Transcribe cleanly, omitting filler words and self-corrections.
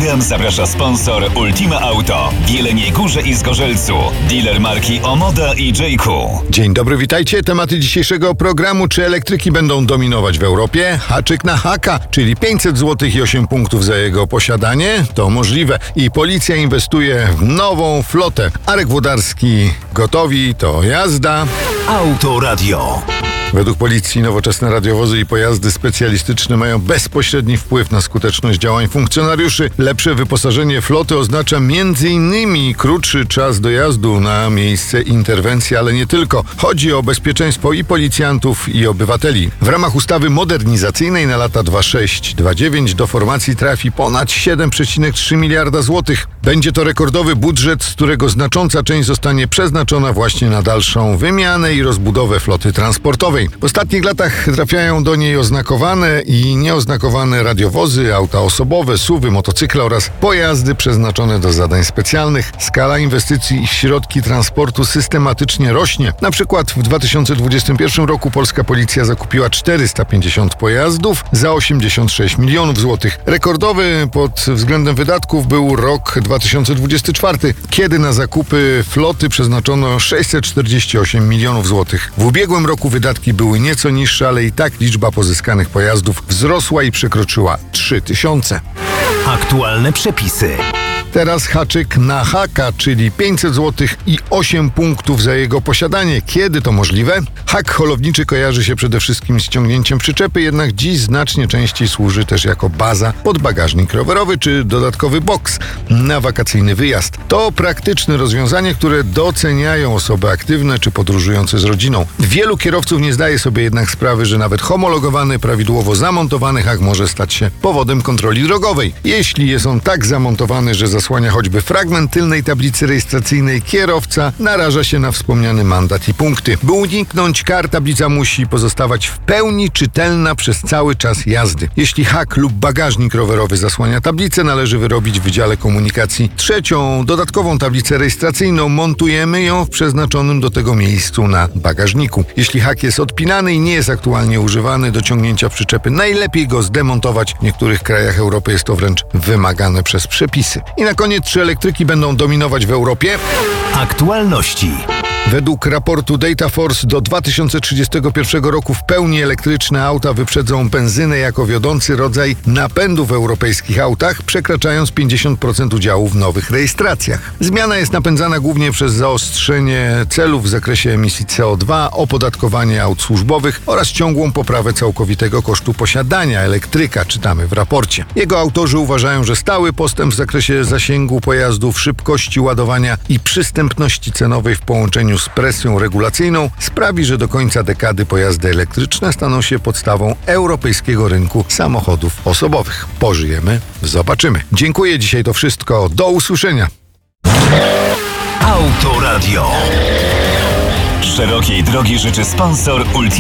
program zaprasza sponsor Ultima Auto w Jeleniej Górze i Zgorzelcu. Dealer marki Omoda i J.Q. Dzień dobry, witajcie. Tematy dzisiejszego programu. Czy elektryki będą dominować w Europie? Haczyk na Haka, czyli 500 zł i 8 punktów za jego posiadanie? To możliwe. I policja inwestuje w nową flotę. Arek Włodarski gotowi, to jazda. Autoradio. Według policji nowoczesne radiowozy i pojazdy specjalistyczne mają bezpośredni wpływ na skuteczność działań funkcjonariuszy. Lepsze wyposażenie floty oznacza m.in. krótszy czas dojazdu na miejsce interwencji, ale nie tylko. Chodzi o bezpieczeństwo i policjantów, i obywateli. W ramach ustawy modernizacyjnej na lata 26-29 do formacji trafi ponad 7,3 miliarda złotych. Będzie to rekordowy budżet, z którego znacząca część zostanie przeznaczona właśnie na dalszą wymianę i rozbudowę floty transportowej. W ostatnich latach trafiają do niej oznakowane i nieoznakowane radiowozy, auta osobowe, SUV-y, motocykle oraz pojazdy przeznaczone do zadań specjalnych. Skala inwestycji w środki transportu systematycznie rośnie. Na przykład w 2021 roku polska policja zakupiła 450 pojazdów za 86 milionów złotych. Rekordowy pod względem wydatków był rok 2024, kiedy na zakupy floty przeznaczono 648 milionów złotych. W ubiegłym roku wydatki były nieco niższe, ale i tak liczba pozyskanych pojazdów wzrosła i przekroczyła 3000. Aktualne przepisy. Teraz haczyk na Haka, czyli 500 zł i 8 punktów za jego posiadanie. Kiedy to możliwe? Hak holowniczy kojarzy się przede wszystkim z ciągnięciem przyczepy, jednak dziś znacznie częściej służy też jako baza pod bagażnik rowerowy czy dodatkowy boks na wakacyjny wyjazd. To praktyczne rozwiązanie, które doceniają osoby aktywne czy podróżujące z rodziną. Wielu kierowców nie zdaje sobie jednak sprawy, że nawet homologowany, prawidłowo zamontowany hak może stać się powodem kontroli drogowej. Jeśli jest on tak zamontowany, że zasłania choćby fragment tylnej tablicy rejestracyjnej, kierowca naraża się na wspomniany mandat i punkty. By uniknąć kar, tablica musi pozostawać w pełni czytelna przez cały czas jazdy. Jeśli hak lub bagażnik rowerowy zasłania tablicę, należy wyrobić w Wydziale Komunikacji trzecią, dodatkową tablicę rejestracyjną. Montujemy ją w przeznaczonym do tego miejscu na bagażniku. Jeśli hak jest odpinany i nie jest aktualnie używany do ciągnięcia przyczepy, najlepiej go zdemontować. W niektórych krajach Europy jest to wręcz wymagane przez przepisy. I na koniec, czy elektryki będą dominować w Europie? Aktualności. Według raportu Data Force do 2031 roku w pełni elektryczne auta wyprzedzą benzynę jako wiodący rodzaj napędu w europejskich autach, przekraczając 50% udziału w nowych rejestracjach. Zmiana jest napędzana głównie przez zaostrzenie celów w zakresie emisji CO2, opodatkowanie aut służbowych oraz ciągłą poprawę całkowitego kosztu posiadania elektryka, czytamy w raporcie. Jego autorzy uważają, że stały postęp w zakresie zasięgu pojazdów, szybkości ładowania i przystępności cenowej w połączeniu z presją regulacyjną sprawi, że do końca dekady pojazdy elektryczne staną się podstawą europejskiego rynku samochodów osobowych. Pożyjemy, zobaczymy. Dziękuję, dzisiaj to wszystko. Do usłyszenia. Autoradio. Szerokiej drogi życzy sponsor Ultima.